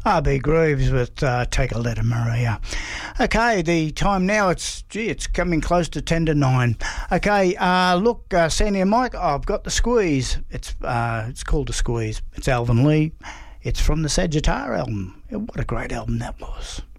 RB Grooves with Take a Letter, Maria. Okay, the time now, it's coming close to 10 to 9. Okay, look, Sandy and Mike, I've got The Squeeze. It's called The Squeeze. It's Alvin Lee. It's from the Sagittarius album. What a great album that was.